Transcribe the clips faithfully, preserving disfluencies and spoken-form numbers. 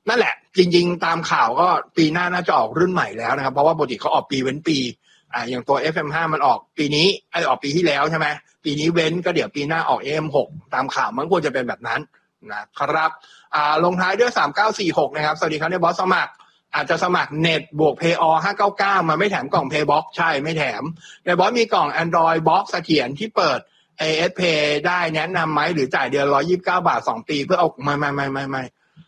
นั่นแหละจริงๆตามข่าวก็ปีหน้าน่าจะออกรุ่นใหม่แล้วนะครับเพราะว่าปกติเขาออกปีเว้นปีอ่าอย่างตัว เอฟ เอ็ม ห้า มันออกปีนี้ไอออกปีที่แล้วใช่ไหมปีนี้เว้นก็เดี๋ยวปีหน้าออก เอ็ม หก ตามข่าวมันควรจะเป็นแบบนั้นนะครับอ่าลงท้ายด้วยสามเก้าสี่หกนะครับสวัสดีครับในบอสสมัครอาจจะสมัครเน็ตบวก Pay All ห้าเก้าเก้ามาไม่แถมกล่อง Paybox ใช่ไม่แถมในบอสมีกล่อง Android Box เสถียรที่เปิด เอ เอส Pay ได้แนะนำไหมหรือจ่ายเดือนหนึ่งร้อยยี่สิบเก้าบาทสองปีเพื่อเอาไม่ไม่ไม่ไม่ไม่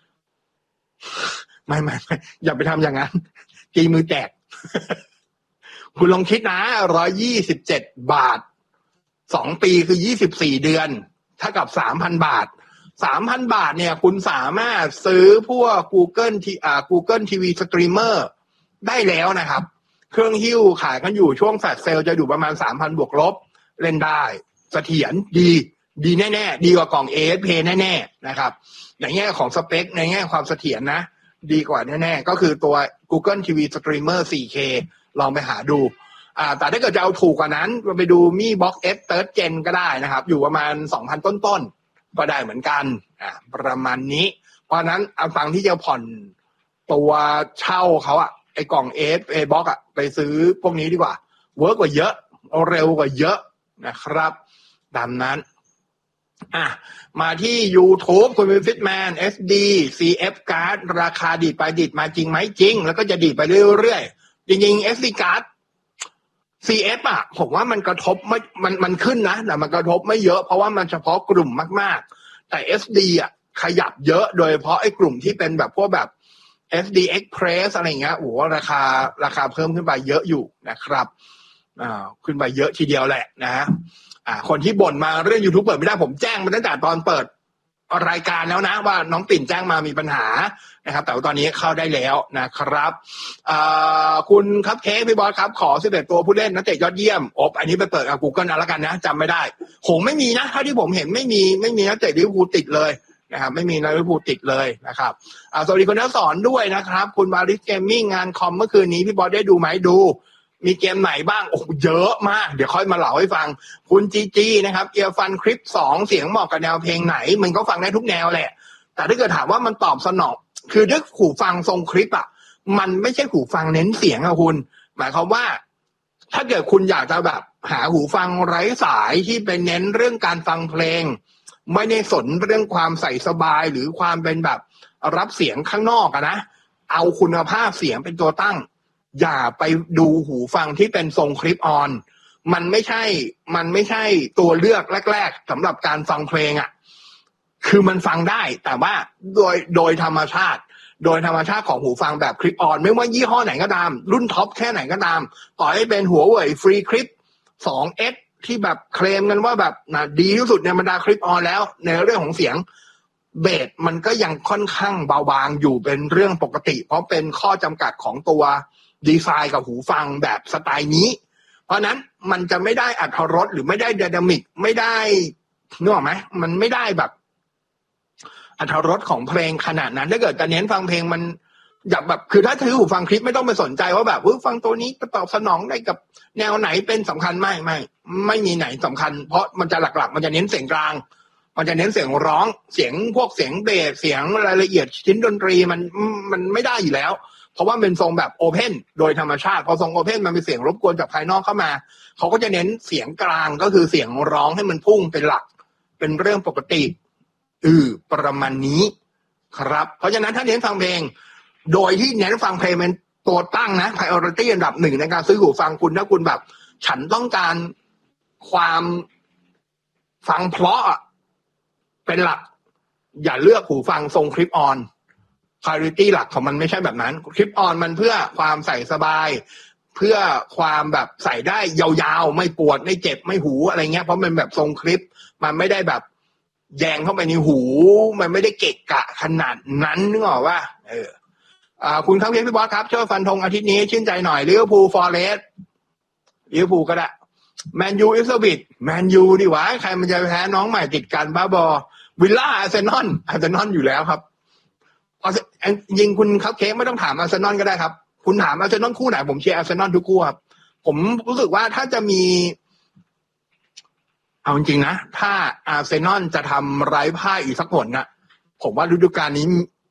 ไม่ไม่ไม่อย่าไปทำอย่างนั้นตีมือแตก คุณลองคิดนะหนึ่งร้อยยี่สิบเจ็ดบาทสองปีคือยี่สิบสี่เดือนเท่ากับ สามพัน บาท สามพัน บาทเนี่ยคุณสามารถซื้อพวก Google ที่อ่า Google ที วี Streamer ได้แล้วนะครับเครื่องหิ้วขายกันอยู่ช่วงแฟลชเซลจะอยู่ประมาณ สามพัน บวกลบเล่นได้เสถียรดีดีแน่ๆดีกว่ากล่อง เอ เอส Pay แน่ๆนะครับในแง่ของสเปคในแง่ความเสถียรนะดีกว่าแน่ๆก็คือตัว Google ที วี Streamer โฟร์เค ลองไปหาดูอ่าแต่ถ้าเกิดจะเอาถูกกว่านั้นไปดูมี Box F Third Gen ก็ได้นะครับอยู่ประมาณ สองพัน ต้นๆก็ได้เหมือนกันอ่าประมาณนี้เพราะนั้นเอาฟังที่จะผ่อนตัวเช่าเขาอะไอ้กล่อง เอ เอส เอ Box อะไปซื้อพวกนี้ดีกว่าเวิร์กกว่าเยอะเร็วกว่าเยอะนะครับตามนั้นอ่ะมาที่ YouTube คุณเป็นฟิตแมน เอส ดี ซี เอฟ Card ราคาดีดไปดีดมาจริงไหมจริงแล้วก็จะดีดไปเรื่อยๆจริงๆ เอส ดี Card ซี เอฟ อ่ะผมว่ามันกระทบไม่มันมันขึ้นนะแต่มันกระทบไม่เยอะเพราะว่ามันเฉพาะกลุ่มมากๆแต่ เอส ดี อ่ะขยับเยอะโดยเฉพาะไอ้กลุ่มที่เป็นแบบพวกแบบ เอส ดี Express อะไรอย่างเงี้ยโอ้โหราคาราคาเพิ่มขึ้นไปเยอะอยู่นะครับอ่าขึ้นไปเยอะทีเดียวแหละนะอ่าคนที่บ่นมาเรื่อง YouTube เปิดไม่ได้ผมแจ้งมาตั้งแต่ตอนเปิดรายการแล้วนะว่าน้องปิ่นแจ้งมามีปัญหานะครับแต่ว่าตอนนี้เข้าได้แล้วนะครับอ่าคุณครับเค้กพี่บอสครับขอสิบเอ็ดตัวผู้เล่นนักเตะยอดเยี่ยมอบอันนี้ไปเปิดกับ Google นะแล้วกันนะจำไม่ได้คงไม่มีนะเท่าที่ผมเห็นไม่มีไม่มีนักเตะลิเวอร์พูลติดเลยนะครับไม่มีนักลิเวอร์พูลติดเลยนะครับอ่าสวัสดีคุณนักสอนด้วยนะครับคุณบาริสเกมมิ่งงานคอมเมื่อคืนนี้พี่บอสได้ดูไหมดูมีเกมไหนบ้างโอ้เยอะมากเดี๋ยวค่อยมาเล่าให้ฟังคุณจีจีนะครับเอียร์ฟันคลิปสองเสียงเหมาะกับแนวเพลงไหนมันก็ฟังได้ทุกแนวแหละแต่ถ้าเกิดถามว่ามันตอบสนองคือด้วยหูฟังทรงคลิปอ่ะมันไม่ใช่หูฟังเน้นเสียงอะคุณหมายความว่าถ้าเกิดคุณอยากจะแบบหาหูฟังไร้สายที่เป็นเน้นเรื่องการฟังเพลงไม่ได้สนเรื่องความใส่สบายหรือความเป็นแบบรับเสียงข้างนอกอะนะเอาคุณภาพเสียงเป็นตัวตั้งอย่าไปดูหูฟังที่เป็นทรงคลิปออนมันไม่ใช่มันไม่ใช่ตัวเลือกแรกๆสำหรับการฟังเพลงอ่ะคือมันฟังได้แต่ว่าโดยโดยธรรมชาติโดยธรรมชาติของหูฟังแบบคลิปออนไม่ว่ายี่ห้อไหนก็ตามรุ่นท็อปแค่ไหนก็ตามต่อให้เป็นหัวเว่ยฟรีคลิป สองเอส ที่แบบเคลมกันว่าแบบน่ะดีที่สุดในบรรดาคลิปออนแล้วในเรื่องของเสียงเบสมันก็ยังค่อนข้างเบาบางอยู่เป็นเรื่องปกติเพราะเป็นข้อจำกัดของตัวดีไซน์กับหูฟังแบบสไตล์นี้เพราะนั้นมันจะไม่ได้อรรถรสหรือไม่ได้ไดนามิกไม่ได้นึกออกไหมมันไม่ได้แบบอรรถรสของเพลงขนาดนั้นถ้าเกิดจะเน้นฟังเพลงมันอยากแบบคือถ้าถือหูฟังคลิปไม่ต้องไปสนใจว่าแบบฟังตัวนี้จะตอบสนองได้กับแนวไหนเป็นสำคัญไม่ไม่ไม่มีไหนสำคัญเพราะมันจะหลักๆมันจะเน้นเสียงกลางมันจะเน้นเสียงร้องเสียงพวกเสียงเบสเสียงรายละเอียดชิ้นดนตรีมันมันไม่ได้อยู่แล้วเพราะว่าเป็นทรงแบบโอเพนโดยธรรมชาติพอทรงโอเพนมันมีเสียงรบกวนจากภายนอกเข้ามาเขาก็จะเน้นเสียงกลางก็คือเสียงร้องให้มันพุ่งเป็นหลักเป็นเรื่องปกติอือประมาณนี้ครับเพราะฉะนั้นถ้าเน้นฟังเพลงโดยที่เน้นฟังเพลงเป็นตัวตั้งนะ priority อันดับหนึ่งในการซื้อหูฟังคุณถ้าคุณแบบฉันต้องการความฟังเพราะเป็นหลักอย่าเลือกหูฟังทรงคลิปออนpriority หลักของมันไม่ใช่แบบนั้นคลิปออนมันเพื่อความใส่สบายเพื่อความแบบใส่ได้ยาวๆไม่ปวดไม่เจ็บไม่หูอะไรเงี้ยเพราะมันแบบทรงคลิปมันไม่ได้แบบแยงเข้าไปในหูมันไม่ได้เกะกะขนาดนั้นนึกออกว่าเอออ่าคุณครับพี่บอสครับช่วยฟันธงอาทิตย์นี้ชื่นใจหน่อยลิเวอร์พูลฟอร์เรสต์ลิเวอร์พูลก็ได้แมนยูอิสบิทแมนยูดิวะใครมันจะแพ้น้องใหม่ติดกันบ้าบอวิลล่าอาร์เซนอลอาร์เซนอลอยู่แล้วครับยิงคุณครับเค้กไม่ต้องถามอาร์เซนอลก็ได้ครับคุณถามอาร์เซนอลคู่ไหนผมเชียร์อาร์เซนอลทุกคู่ครับผมรู้สึกว่าถ้าจะมีเอาจริงๆนะถ้าอาร์เซนอลจะทำไร้พ่ายอีกสักผลนะผมว่าฤดูกาลนี้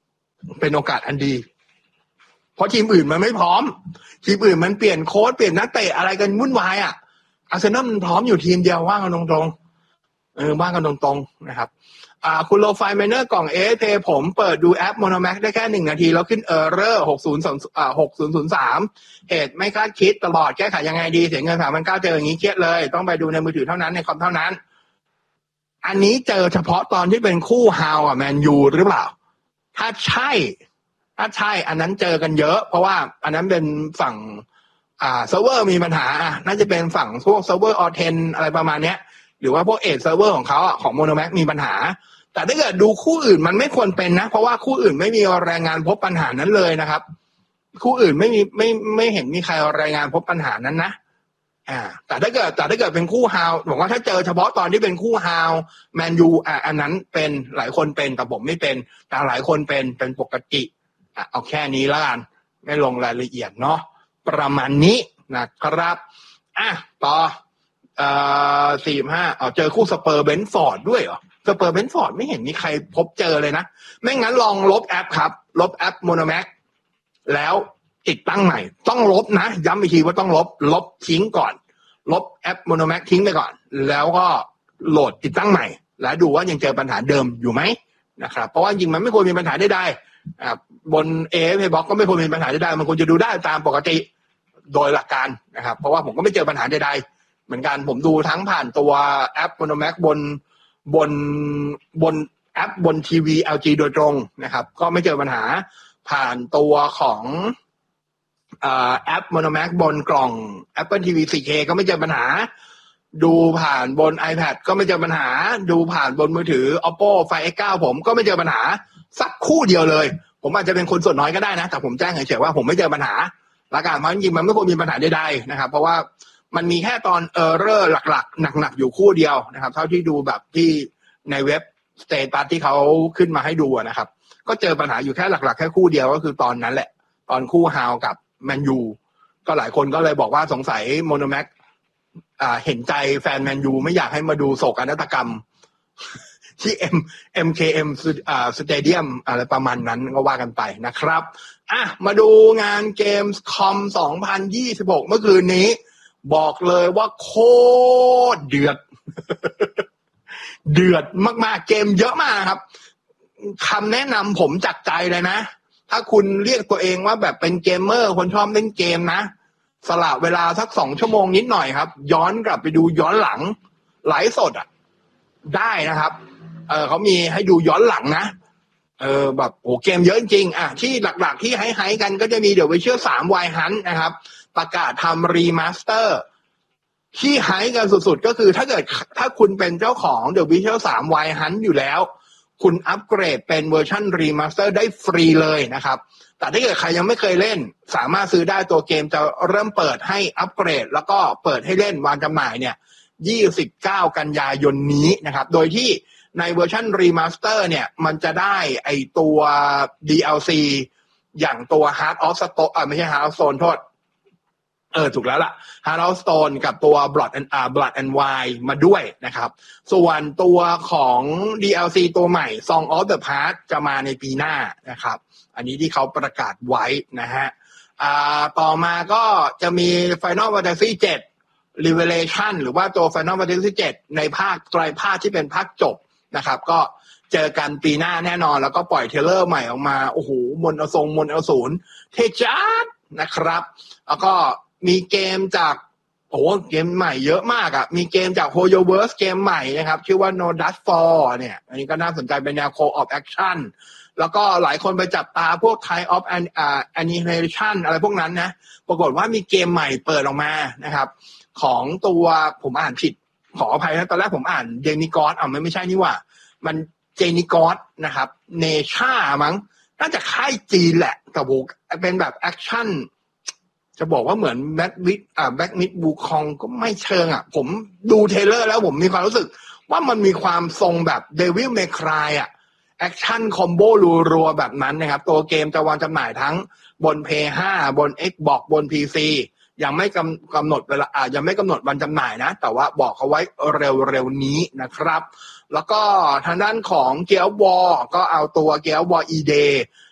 เป็นโอกาสอันดีเพราะทีมอื่นมันไม่พร้อมทีมอื่นมันเปลี่ยนโค้ชเปลี่ยนนักเตะอะไรกันวุ่นวายอ่ะอาร์เซนอลมันพร้อมอยู่ทีมเดียวว่ากันตรงๆเออว่ากันตรงๆนะครับอ่าคุณโลไฟไมเนอร์กล่อง เอ เอส เอ ผมเปิดดูแอป Monomax ได้แค่หนึ่งนาทีแล้วขึ้นเออร์เรอร์หกศูนย์อ่าหกศูนย์ศูนย์สามเหตุไม่คาดคิดตลอดแก้ไขยังไงดีเสียเงิน สามพันเก้าร้อย เจออย่างนี้เครียดเลยต้องไปดูในมือถือเท่านั้นในคอมเท่านั้นอันนี้เจอเฉพาะตอนที่เป็นคู่ฮาวอ่ะแมนยูหรือเปล่าถ้าใช่ถ้าใช่อันนั้นเจอกันเยอะเพราะว่าอันนั้นเป็นฝั่งอ่าเซิร์ฟเวอร์มีปัญหาน่าจะเป็นฝั่งพวกเซิร์ฟเวอร์ออเทนอะไรประมาณเนี้ยหรือว่าพวกเอดเซิร์ฟเวอร์ของเขาของโมโนแม็กมีปัญหาแต่ถ้าเกิดดูคู่อื่นมันไม่ควรเป็นนะเพราะว่าคู่อื่นไม่มีรายงานพบปัญหานั้นเลยนะครับคู่อื่นไม่มีไม่ไม่เห็นมีใครรายงานพบปัญหานั้นนะอ่าแต่ถ้าเกิดแต่ถ้าเกิดเป็นคู่ฮาวบอกว่าถ้าเจอเฉพาะตอนที่เป็นคู่ฮาวแมนยูอ่าอันนั้นเป็นหลายคนเป็นแต่ผมไม่เป็นแต่หลายคนเป็นเป็นปกติอ่ะเอาแค่นี้ละกันไม่ลงรายละเอียดเนาะประมาณนี้นะครับอ่ะต่อเอ่อสี่สิบห้าเอาเจอคู่สเปอร์เบนฟอร์ดด้วยเหรอสเปอร์เบนฟอร์ดไม่เห็นมีใครพบเจอเลยนะไม่งั้นลองลบแอปครับลบแอปโมโนแม็กแล้วติดตั้งใหม่ต้องลบนะย้ำอีกทีว่าต้องลบลบทิ้งก่อนลบแอปโมโนแม็กทิ้งไปก่อนแล้วก็โหลดติดตั้งใหม่แล้วดูว่ายังเจอปัญหาเดิมอยู่ไหมนะครับเพราะว่าจริงมันไม่ควรมีปัญหาได้ได้อ่าบน เอ เอฟ เอ Box ก็ไม่ควรมีปัญหาได้ได้มันควรจะดูได้ตามปกติโดยหลักการนะครับเพราะว่าผมก็ไม่เจอปัญหาใดๆเหมือนกันผมดูทั้งผ่านตัวแอปโมโนแม็กบนบนบนแอปบนทีวี แอล จี โดยตรงนะครับก็ไม่เจอปัญหาผ่านตัวของแอป Monomax บนกล่อง Apple ที วี โฟร์เค ก็ไม่เจอปัญหาดูผ่านบน iPad ก็ไม่เจอปัญหาดูผ่านบนมือถือ Oppo Find เอ็กซ์ ไนน์ ผมก็ไม่เจอปัญหาสักคู่เดียวเลยผมอาจจะเป็นคนส่วนน้อยก็ได้นะแต่ผมแจ้งเฉยๆว่าผมไม่เจอปัญหาละกันเพราะจริงๆมันไม่ควรมีปัญหาใดๆนะครับเพราะว่ามันมีแค่ตอน error หลักๆหนักๆอยู่คู่เดียวนะครับเท่าที่ดูแบบที่ในเว็บ status ที่เขาขึ้นมาให้ดูนะครับก็เจอปัญหาอยู่แค่หลักๆแค่คู่เดียวก็คือตอนนั้นแหละตอนคู่ฮาวกับแมนยูก็หลายคนก็เลยบอกว่าสงสัยโมโนแม็กอ่าเห็นใจแฟนแมนยูไม่อยากให้มาดูโศกนาฏกรรมที่ M เอ็ม เค เอ็ม อ่าสเตเดียมอะไรประมาณนั้นก็ว่ากันไปนะครับอ่ะมาดูงานเกมส์คอมสองพันยี่สิบหกเมื่อคืนนี้บอกเลยว่าโคตรเดือด เดือดมากๆเกมเยอะมากครับคำแนะนำผมจากใจเลยนะถ้าคุณเรียกตัวเองว่าแบบเป็นเกมเมอร์คนชอบเล่นเกมนะสละเวลาสักสองชั่วโมงนิดหน่อยครับย้อนกลับไปดูย้อนหลังไลฟ์สดอ่ะได้นะครับเออเขามีให้ดูย้อนหลังนะเออแบบโอ้เกมเยอะจริงอ่ะที่หลักๆที่ไฮๆกันก็จะมีเดี๋ยวไปเชื่อสาม Wild Hunt นะครับประกาศทำรีมาสเตอร์ที่ไฮกันสุดๆก็คือถ้าเกิดถ้าคุณเป็นเจ้าของ The Witcher สาม Wild Hunt อยู่แล้วคุณอัปเกรดเป็นเวอร์ชันรีมาสเตอร์ได้ฟรีเลยนะครับแต่ถ้าเกิดใครยังไม่เคยเล่นสามารถซื้อได้ตัวเกมจะเริ่มเปิดให้อัปเกรดแล้วก็เปิดให้เล่นวางจำหน่ายเนี่ยยี่สิบเก้ากันยายนนี้นะครับโดยที่ในเวอร์ชันรีมาสเตอร์เนี่ยมันจะได้ไอตัว ดี แอล ซี อย่างตัว Heart of Stone อ่าไม่ใช่ Heart of Stone โทษเออถูกแล้วล่ะ Heart of Stone กับตัว Blood and อ่า Blood and Wine มาด้วยนะครับส่วนตัวของ ดี แอล ซี ตัวใหม่ Song of the Past จะมาในปีหน้านะครับอันนี้ที่เขาประกาศไว้นะฮะอ่าต่อมาก็จะมี Final Fantasy เจ็ด Revelation หรือว่าตัว Final Fantasy เจ็ดในภาคไตรภาคที่เป็นภาคจบนะครับก็เจอกันปีหน้าแน่นอนแล้วก็ปล่อยเทรลเลอร์ใหม่ออกมาโอ้โหมนต์อทรงมนต์อสูรเทจัดนะครับแล้วก็มีเกมจากโอ้เกมใหม่เยอะมากอ่ะมีเกมจาก HoloVerse เกมใหม่นะครับชื่อว่า No Dust Fall เนี่ยอันนี้ก็น่าสนใจเป็นแนว Co-op Action แล้วก็หลายคนไปจับตาพวก Type of Annihilation อะไรพวกนั้นนะปรากฏว่ามีเกมใหม่เปิดออกมานะครับของตัวผมอ่านผิดขออภัยนะตอนแรกผมอ่านเดนิกอสอ่ะมันไม่ใช่นี่หว่ามันเจนิกอสนะครับเนช่ามั้งน่าจะค่ายจีนแหละแต่โหเป็นแบบแอคชั่นจะบอกว่าเหมือนแบ็ควิดอ่าแบ็คมิดบูคองก็ไม่เชิงอ่ะผมดูเทเลอร์แล้วผมมีความรู้สึกว่ามันมีความทรงแบบเดวิลเมครายอ่ะแอคชั่นคอมโบรัวๆแบบนั้นนะครับตัวเกมจะวางจำหน่ายทั้งบน เพย์ ไฟว์ บน Xbox บน พี ซี ยังไม่กำกำหนดเวลาอ่ายังไม่กำหนดวันจำหน่ายนะแต่ว่าบอกเขาไว้เร็วๆนี้นะครับแล้วก็ทางด้านของเกียร์วอลก็เอาตัวเกียร์วอลอีเดย์